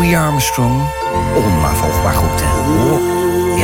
Louis Armstrong. Onnavolgbaar goed, hè? Ja.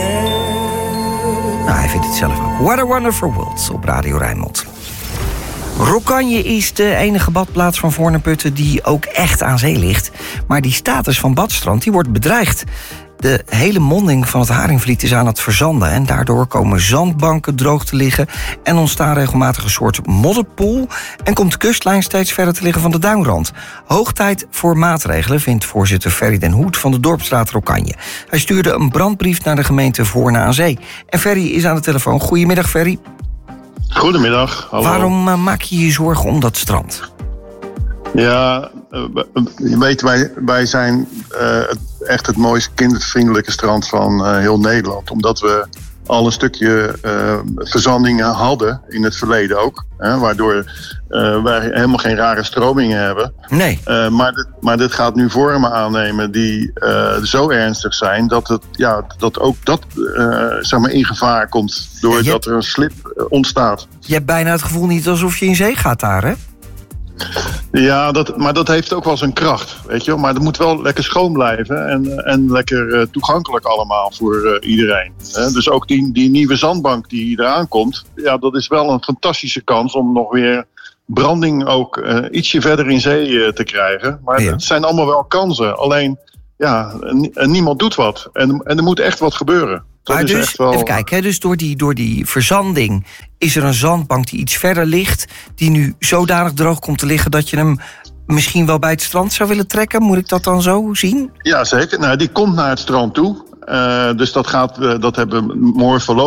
Nou, hij vindt het zelf ook. What a Wonderful World op Radio Rijnmond. Rokkanje is de enige badplaats van Voorne-Putten die ook echt aan zee ligt. Maar die status van badstrand die wordt bedreigd. De hele monding van het Haringvliet is aan het verzanden en daardoor komen zandbanken droog te liggen en ontstaan regelmatig een soort modderpoel en komt de kustlijn steeds verder te liggen van de duinrand. Hoog tijd voor maatregelen, vindt voorzitter Ferry den Hoed van de Dorpsraad Rokkanje. Hij stuurde een brandbrief naar de gemeente Voorne aan Zee. En Ferry is aan de telefoon. Goedemiddag, Ferry. Goedemiddag. Hallo. Waarom maak je je zorgen om dat strand? Ja, je weet, wij zijn echt het mooiste kindervriendelijke strand van heel Nederland. Omdat we al een stukje verzandingen hadden in het verleden ook. Waardoor wij helemaal geen rare stromingen hebben. Nee. Maar dit gaat nu vormen aannemen die zo ernstig zijn dat ook dat zeg maar in gevaar komt. Doordat er een slip ontstaat. Je hebt bijna het gevoel niet alsof je in zee gaat daar, hè? Ja, maar dat heeft ook wel zijn kracht, weet je wel. Maar het moet wel lekker schoon blijven en lekker toegankelijk allemaal voor iedereen. Dus ook die nieuwe zandbank die eraan komt, ja, dat is wel een fantastische kans om nog weer branding ook ietsje verder in zee te krijgen. Maar het zijn allemaal wel kansen. Alleen, ja, niemand doet wat. En er moet echt wat gebeuren. Maar dus, even kijken, dus door die verzanding is er een zandbank die iets verder ligt, die nu zodanig droog komt te liggen dat je hem misschien wel bij het strand zou willen trekken. Moet ik dat dan zo zien? Ja, zeker. Nou, die komt naar het strand toe. Dus dat hebben morfologen